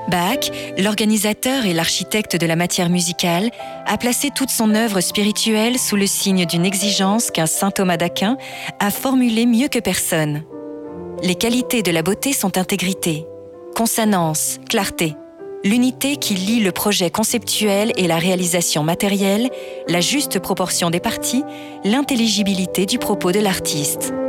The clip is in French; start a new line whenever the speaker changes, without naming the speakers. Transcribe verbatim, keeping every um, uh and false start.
Bach, l'organisateur et l'architecte de la matière musicale, a placé toute son œuvre spirituelle sous le signe d'une exigence qu'un saint Thomas d'Aquin a formulée mieux que personne. Les qualités de la beauté sont intégrité, consonance, clarté, l'unité qui lie le projet conceptuel et la réalisation matérielle, la juste proportion des parties, l'intelligibilité du propos de l'artiste.